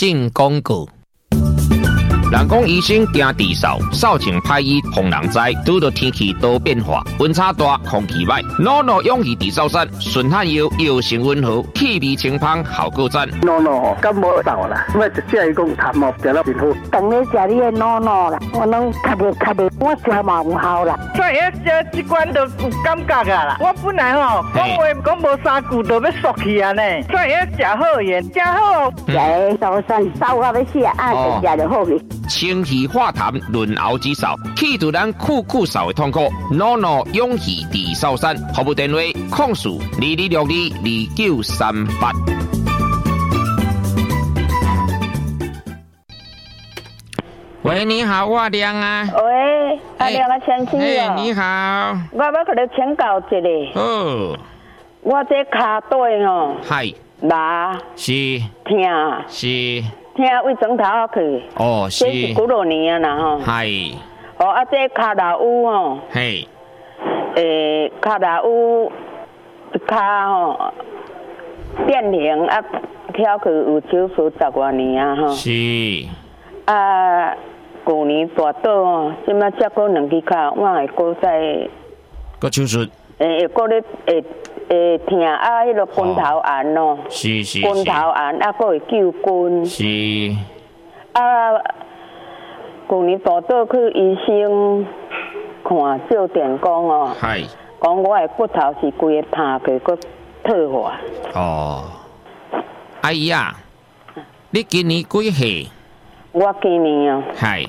进广告。人讲医生惊治扫，扫帚歹医防人灾。拄到天气多变化，温差大，空气歹。NONO 勇气治扫山，顺汗药药性温和，气味清芳，效果赞。 NONO 感冒扫啦，我直接伊讲痰毛掉了真好。 当你食你的 NONO 啦，我拢咳的，我食嘛有效啦。 所以这罐都有感觉啊啦。我本来吼讲话讲无三句就要缩去啊呢，所以食好盐，食好。 食扫山扫到要死啊，食就好去。 清气化痰，润喉止扫，去除咱酷扫的痛苦。NONO 勇气治扫山，服务电话：0422622938。喂，你好，我亮啊。 喂，阿亮啊，先生哦。 你好。 我要甲你请教一下。 哦。 我这骹底吼， 系麻是痛是。 听胃肿头去， 哦，是， 这是几多年啊啦吼， 系， 哦啊，这骹头有吼， 嘿， 骹头有骹吼变形啊，跳去有手术10多年啊吼， 是， 啊，去年大倒哦，即摆才过2支骹，我会过再， 个手术， 会过咧痛啊，迄个筋头炎咯， 是， 筋头炎啊，佫会救筋， 是， 啊，去年大倒去医生看照电讲哦， 系， 讲我的骨头是规个塌去，佫退化。 哦，阿姨啊，你今年几岁？ 我今年哦， 系。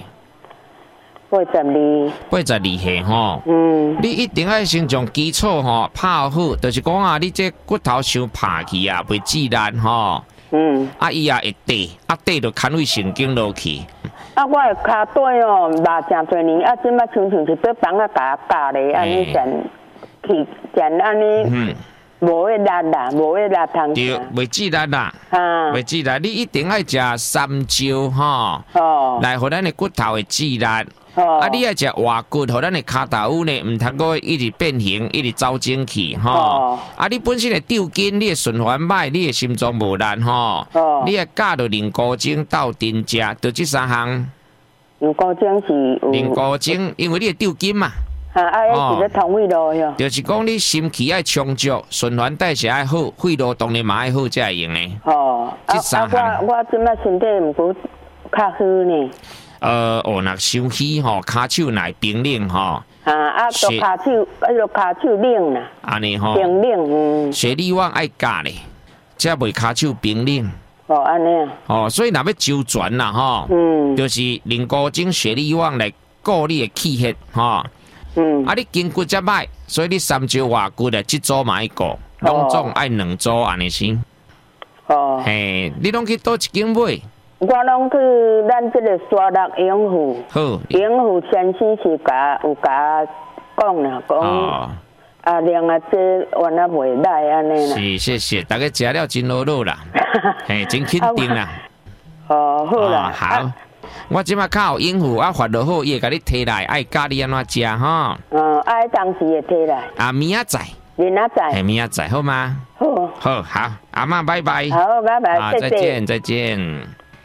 82 岁吼，你一定要先从基础吼拍好，就是讲啊，你这骨头伤拍去啊，袂自然吼。啊伊也会跌，啊跌就牵位神经落去。 啊，我的骹底哦，麻真多年，啊，即摆亲像是要帮啊甲夹咧，安尼真安尼。无会力啦，无会力通。 对，袂自然啦，袂自然。你一定要食三椒吼，来互咱的骨头会自然。啊，你要食活骨，互咱的骹头呢，唔通过一直变形，一直走精气吼。啊，你本身的吊筋，你的循环歹，你的心脏无力吼。你的加着灵菇精斗阵食，就这三项。 灵菇精是有。 灵菇精，因为你的吊筋嘛。 是咧通胃路哟。 就是讲你心气要充足，循环代谢要好，肺路当然嘛要好，才会用的。这三项。 我即摆身体毋过较好呢。 若伤虚吼，骹手乃冰冷吼。 就骹手，骹手冷啦。 安尼吼。 冰冷， 血力旺爱加咧，才袂骹手冰冷。 安尼啊。 所以若要周转啦吼，就是灵菇精、血力旺来固你的气血吼。你筋骨才歹，所以你三招活骨的一组嘛爱顾，拢总爱2组安尼先。嘿，你拢去倒一间买？ 我拢去咱这个沙鹿永富。好。永富先生是有甲讲啦，讲量这原来袂歹安尼啦。 是，谢谢，大家食了真好乐啦，嘿，真肯定啦。 好啦。 好。我即马较有应付，发落好，伊会甲你摕来，爱教你安怎食吼。 爱当时会摕来。 明仔载。 明仔载。 明仔载好吗？好，阿嬷拜拜。 好，拜拜， 再见。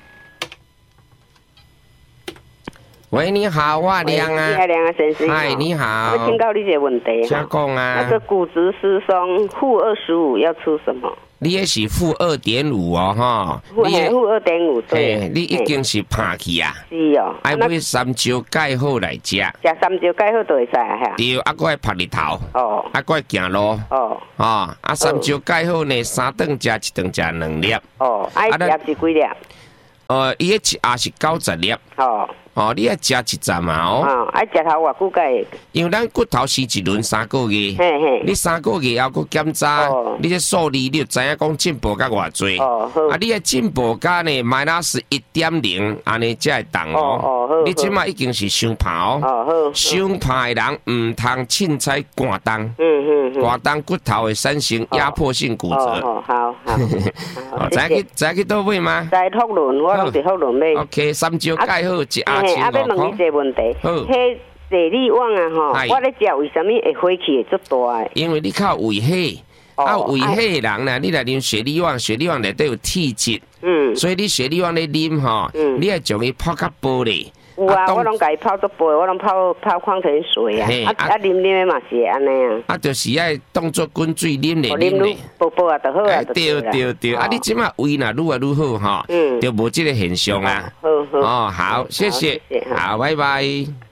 喂，你好，我亮啊。 亮啊，先生。 嗨，你好。 我请教你一个问题。 请讲啊。 那个骨质疏松负25要出什么？ 你也是负2.5哦，哈。 负2.5对。 你已经是拍去啊。 是哦。 爱买三椒盖好来食。 食三椒盖好就会使啊。 对，搁爱晒日头。搁爱行路。三椒盖好呢，3顿食，1顿食2粒。 爱食是几粒？ 伊迄也是90粒。你要食1站嘛爱食头偌久才会？ 因为咱骨头是一轮3个月，你3个月后搁检查，你这数字你就知影讲进步甲偌济。你的进步甲呢-1.0，安尼才会当哦。你即马已经是伤怕哦。伤怕的人唔通凊彩寒冬。寒冬骨头会产生压迫性骨折。 好。 知去倒买吗？ 在福伦，我拢伫福伦买。 OK， 三椒盖好1盒。 要问你一个问题，迄地理网啊吼，我咧食为什么会火气会足大？ 因为你靠胃火， 胃迄个人呢，你来啉雪里旺，雪里旺内底有铁质，所以你雪里旺咧啉吼，你要将伊泡较薄咧。 有啊，我拢家己泡做杯，我拢泡矿泉水啊，啉嘛是安尼啊。 啊，就是爱当做滚水啉咧， 啉咧，薄薄啊就好啊。 对，啊，你即马胃若愈来愈好吼，就无即个现象啊。好，谢谢，好，拜拜。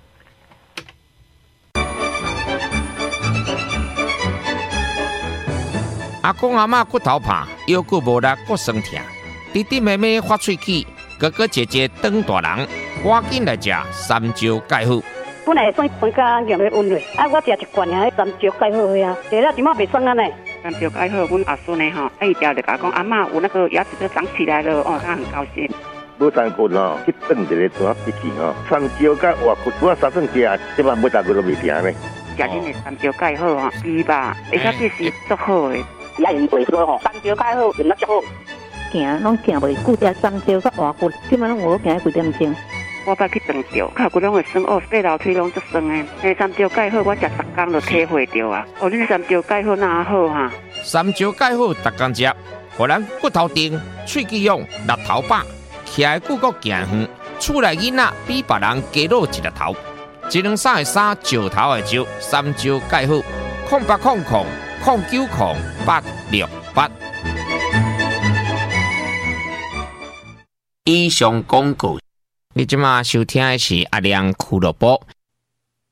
阿公阿嬷骨头怕，腰骨无力，骨酸痛，弟弟妹妹发喙齿，哥哥姐姐长大人，赶紧来食三椒钙好。 本来算分家咸的温热，我食一罐啊，三椒钙好呀，食了怎么袂酸啊呢？ 三椒钙好，阮阿孙呢吼，伊条就甲讲阿嬷有那个牙齿都长起来了，他很高兴。 无三骨哦，去炖一个大笔记哦，三椒甲活骨，我三顿食，即摆每大骨都袂停呢。 食恁的三椒钙好吼，猪吧，而且这是足好的。 也用袂说吼，三椒钙好，用得足好。行，拢行袂久，食三椒甲活骨，即摆拢有行几点钟。 我捌去长照，脚骨拢会酸哦，爬楼梯拢足酸的。那三椒钙好，我食10天就体会到啊。恁三椒钙好哪好哈？ 三椒钙好，逐工食，互咱骨头硬，喙齿勇，力头饱，徛的久阁行远，厝内囡仔比别人加老一粒头。123的3，石头的石，三椒钙好，0800090868。以上广告。你即马收听的是阿亮俱乐部。